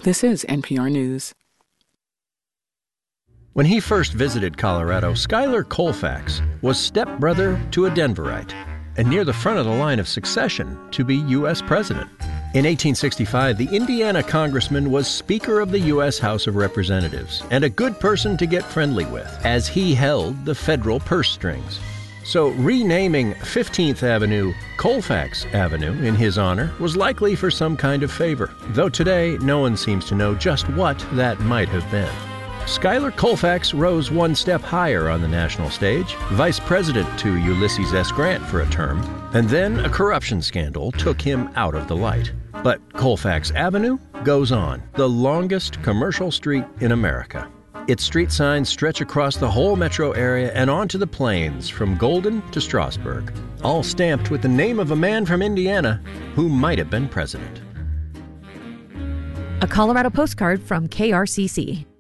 This is NPR News. When he first visited Colorado, Schuyler Colfax was stepbrother to a Denverite and near the front of the line of succession to be U.S. president. In 1865, the Indiana congressman was Speaker of the U.S. House of Representatives and a good person to get friendly with, as he held the federal purse strings. So renaming 15th Avenue Colfax Avenue in his honor was likely for some kind of favor, though today no one seems to know just what that might have been. Schuyler Colfax rose one step higher on the national stage, vice president to Ulysses S. Grant for a term, and then a corruption scandal took him out of the light. But Colfax Avenue goes on, the longest commercial street in America. Its street signs stretch across the whole metro area and onto the plains from Golden to Strasburg, all stamped with the name of a man from Indiana who might have been president. A Colorado postcard from KRCC.